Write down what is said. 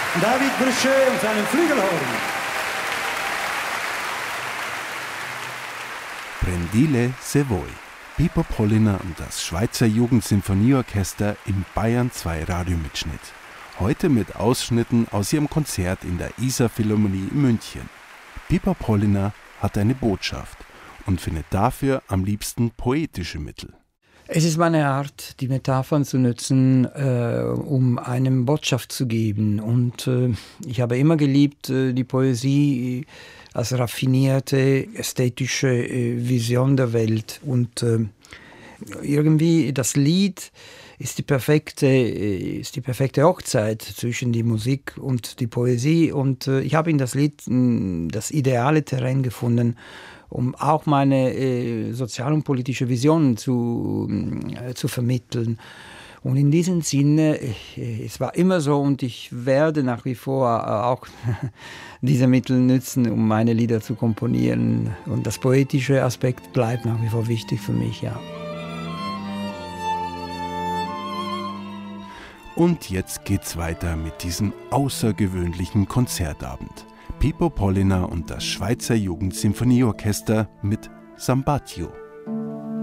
David Brichet und seinem Flügelhorn. Prendile se voi. Pippo Polliner und das Schweizer Jugendsinfonieorchester im Bayern 2 Radiomitschnitt. Heute mit Ausschnitten aus ihrem Konzert in der Isar-Philharmonie in München. Pippo Polliner hat eine Botschaft und findet dafür am liebsten poetische Mittel. Es ist meine Art, die Metaphern zu nutzen, um eine Botschaft zu geben. Und ich habe immer geliebt, die Poesie als raffinierte, ästhetische Vision der Welt. Und irgendwie das Lied ist die perfekte Hochzeit zwischen die Musik und die Poesie. Und ich habe in das Lied das ideale Terrain gefunden, um auch meine sozial- und politische Visionen zu vermitteln. Und in diesem Sinne, es war immer so und ich werde nach wie vor auch diese Mittel nutzen, um meine Lieder zu komponieren. Und das poetische Aspekt bleibt nach wie vor wichtig für mich, ja. Und jetzt geht's weiter mit diesem außergewöhnlichen Konzertabend. Pippo Polliner und das Schweizer Jugendsinfonieorchester mit Sambatio.